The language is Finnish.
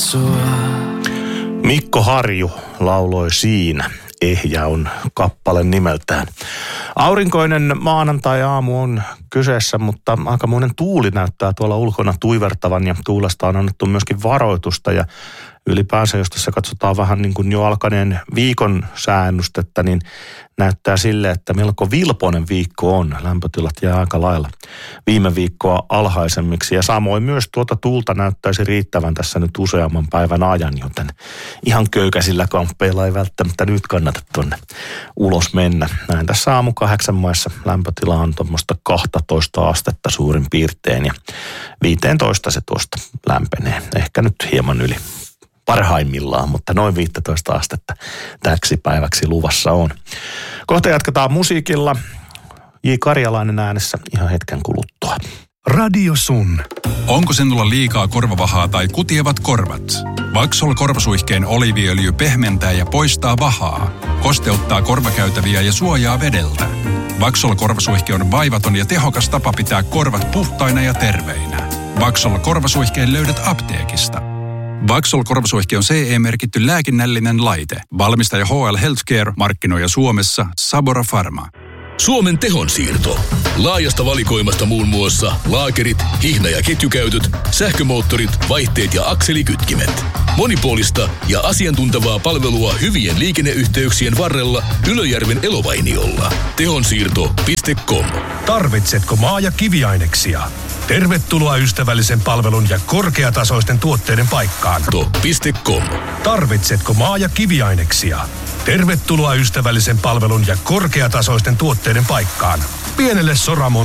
sua. Mikko Harju lauloi Siinä. Ehjä on kappale nimeltään. Aurinkoinen maanantai-aamu on kyseessä, mutta aikamoinen tuuli näyttää tuolla ulkona tuivertavan ja tuulesta on annettu myöskin varoitusta ja ylipäänsä, jos tässä katsotaan vähän niin kuin jo alkaneen viikon säännöstettä, niin näyttää sille, että melko vilpoinen viikko on. Lämpötilat jää aika lailla viime viikkoa alhaisemmiksi ja samoin myös tuota tuulta näyttäisi riittävän tässä nyt useamman päivän ajan, joten ihan köykäisillä kamppeilla ei välttämättä nyt kannata tuonne ulos mennä. Näin tässä aamu 8 maissa lämpötila on tuommoista 12 astetta suurin piirtein ja 15 se tuosta lämpenee. Ehkä nyt hieman yli parhaimmillaan, mutta noin 15 astetta täksi päiväksi luvassa on. Kohta jatketaan musiikilla. J. Karjalainen äänessä ihan hetken kuluttua. Radio Sun. Onko sinulla liikaa korvavahaa tai kutievat korvat? Vaxol korvasuihkeen oliiviöljy pehmentää ja poistaa vahaa, kosteuttaa korvakäytäviä ja suojaa vedeltä. Vaxol korvasuihke on vaivaton ja tehokas tapa pitää korvat puhtaina ja terveinä. Vaxol korvasuihkeen löydät apteekista. Vaxol korvasuihke on CE-merkitty lääkinnällinen laite. Valmistaja HL Healthcare, markkinoija Suomessa Sabora Pharma. Suomen tehonsiirto. Laajasta valikoimasta muun muassa laakerit, hihna- ja ketjukäytöt, sähkömoottorit, vaihteet ja akselikytkimet. Monipuolista ja asiantuntevaa palvelua hyvien liikenneyhteyksien varrella Ylöjärven Elovainiolla. Tehonsiirto.com. Tarvitsetko maa- ja kiviaineksia? Tervetuloa ystävällisen palvelun ja korkeatasoisten tuotteiden paikkaan. .com. Tarvitsetko maa- ja kiviaineksia? Tervetuloa ystävällisen palvelun ja korkeatasoisten tuotteiden paikkaan. Pienelle Soramon